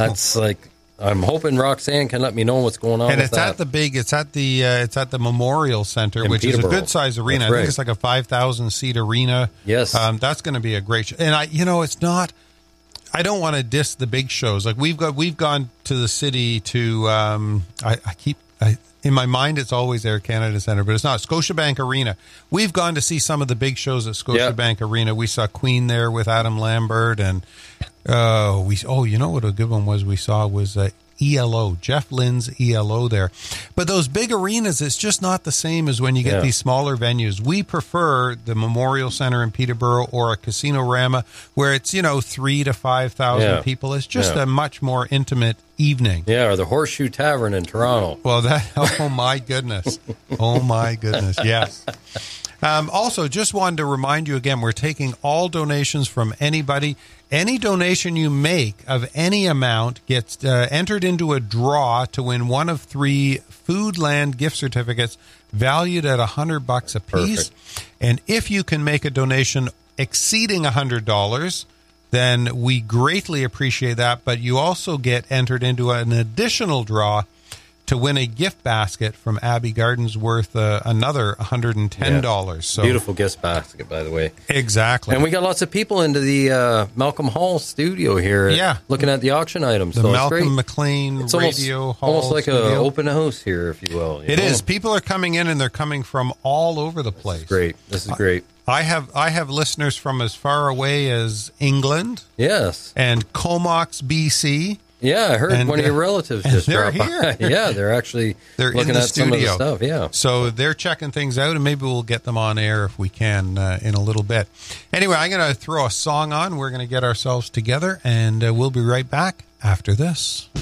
That's like, I'm hoping Roxanne can let me know what's going on. And with it's that. It's at the Memorial Center, which is a good size arena. That's I think it's like a 5,000 seat arena. Yes, that's going to be a great show. And it's not. I don't want to diss the big shows. Like we've gone to the city to. In my mind, it's always Air Canada Centre, but it's not. Scotiabank Arena. We've gone to see some of the big shows at Scotiabank Arena. We saw Queen there with Adam Lambert, and you know what a good one was? We saw was ELO, Jeff Lynne's ELO there. But those big arenas, it's just not the same as when you get these smaller venues. We prefer the Memorial Center in Peterborough or a Casino Rama where it's 3,000 to 5,000 people. It's just a much more intimate evening. Yeah, or the Horseshoe Tavern in Toronto. Well, oh my goodness. Oh my goodness. Yes. Also, just wanted to remind you again, we're taking all donations from anybody. Any donation you make of any amount gets entered into a draw to win one of 3 Foodland gift certificates valued at $100 a piece. Perfect. And if you can make a donation exceeding $100, then we greatly appreciate that. But you also get entered into an additional draw to win a gift basket from Abbey Gardens worth another $110. So beautiful gift basket, by the way. Exactly. And we got lots of people into the Malcolm Hall studio here. Looking at the auction items. The so Malcolm McLean Radio Hall. Almost like an open house here, if you will. It is. People are coming in, and they're coming from all over the place. This is great. I have listeners from as far away as England. Yes. And Comox, BC. Yeah, I heard one of your relatives just dropped by. Yeah, they're looking in the at studio. some of the stuff. Yeah, so they're checking things out, and maybe we'll get them on air if we can in a little bit. Anyway, I'm going to throw a song on. We're going to get ourselves together, and we'll be right back after this.